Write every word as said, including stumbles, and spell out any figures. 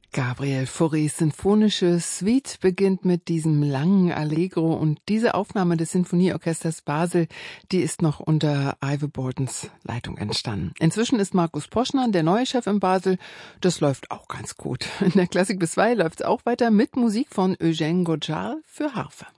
Gabriel Faurés sinfonische Suite beginnt mit diesem langen Allegro und diese Aufnahme des Sinfonieorchesters Basel, die ist noch unter Ive Bordens Leitung entstanden. Inzwischen ist Markus Poschner der neue Chef in Basel. Das läuft auch ganz gut. In der Klassik bis zwei läuft es auch weiter mit Musik von Eugène Goujard für Harfe.